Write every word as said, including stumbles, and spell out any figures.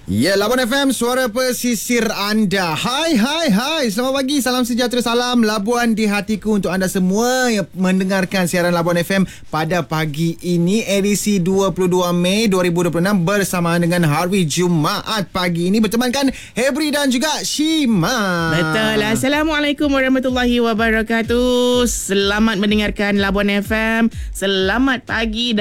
Ya, Labuan F M, suara pesisir anda. Hai, hai, hai. Selamat pagi, salam sejahtera, salam Labuan di hatiku untuk anda semua yang mendengarkan siaran Labuan F M pada pagi ini, edisi dua puluh dua Mei dua ribu dua puluh enam bersamaan dengan hari Jumaat pagi ini bertemankan Hebri dan juga Shima. Betul. Assalamualaikum warahmatullahi wabarakatuh. Selamat mendengarkan Labuan F M. Selamat pagi.